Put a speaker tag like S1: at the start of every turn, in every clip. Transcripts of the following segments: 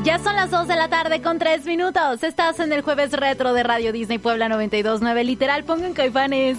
S1: Ya son las 2 de la tarde con 3 minutos. Estás en el Jueves Retro de Radio Disney Puebla 92.9. Literal, pongo en Caifanes.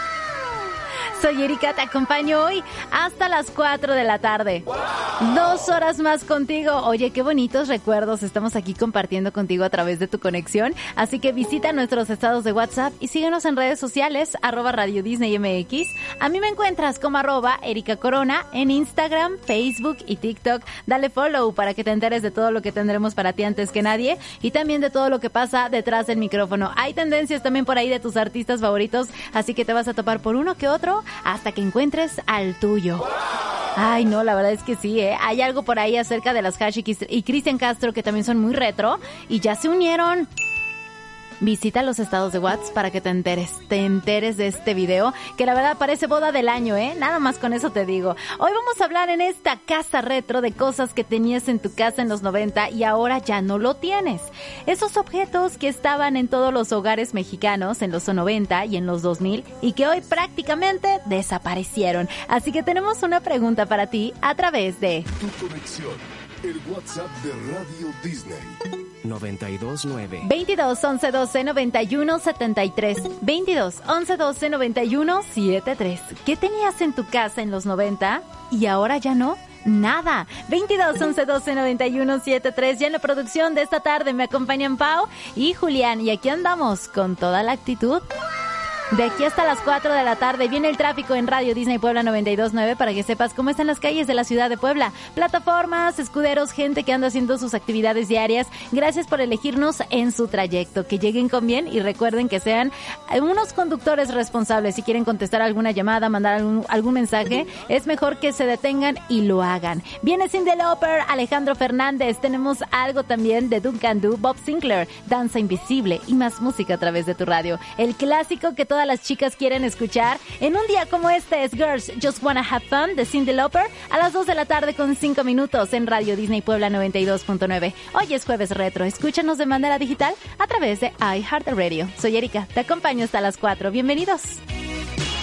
S1: Soy Erika, te acompaño hoy hasta las 4 de la tarde. 2 horas más contigo. Oye, qué bonitos recuerdos estamos aquí compartiendo contigo a través de tu conexión. Así que visita nuestros estados de WhatsApp y síguenos en redes sociales, @Radio Disney MX. A mí me encuentras como @Erika Corona en Instagram, Facebook y TikTok. Dale follow para que te enteres de todo lo que tendremos para ti antes que nadie y también de todo lo que pasa detrás del micrófono. Hay tendencias también por ahí de tus artistas favoritos, así que te vas a topar por uno que otro hasta que encuentres al tuyo. Ay, no, la verdad es que sí, ¿eh? Hay algo por ahí acerca de las Hash y Cristian Castro que también son muy retro y ya se unieron. Visita los estados de WhatsApp para que te enteres de este video, que la verdad parece boda del año, ¿eh? Nada más con eso te digo. Hoy vamos a hablar en esta casa retro de cosas que tenías en tu casa en los 90 y ahora ya no lo tienes. Esos objetos que estaban en todos los hogares mexicanos en los 90 y en los 2000 y que hoy prácticamente desaparecieron. Así que tenemos una pregunta para ti a través de
S2: Tu conexión, el WhatsApp de Radio Disney.
S3: 92.9
S1: 22 11 12 91 73 22 11 12 91 73. ¿Qué tenías en tu casa en los 90 y ahora ya no? Nada. 22 11 12 91 73. Ya en la producción de esta tarde me acompañan Pau y Julián y aquí andamos con toda la actitud. De aquí hasta las 4 de la tarde viene el tráfico en Radio Disney Puebla 92.9 para que sepas cómo están las calles de la ciudad de Puebla. Plataformas, escuderos, gente que anda haciendo sus actividades diarias. Gracias por elegirnos en su trayecto. Que lleguen con bien y recuerden que sean unos conductores responsables. Si quieren contestar alguna llamada, mandar algún mensaje, es mejor que se detengan y lo hagan. Viene Cyndi Lauper, Alejandro Fernández. Tenemos algo también de Duncan Du, Bob Sinclair, Danza Invisible y más música a través de tu radio. El clásico que todas las chicas quieren escuchar en un día como este es Girls Just Wanna Have Fun de Cyndi Lauper a las 2 de la tarde con 5 minutos en Radio Disney Puebla 92.9. Hoy es Jueves Retro. Escúchanos de manera digital a través de iHeartRadio. Soy Erika, te acompaño hasta las 4. Bienvenidos.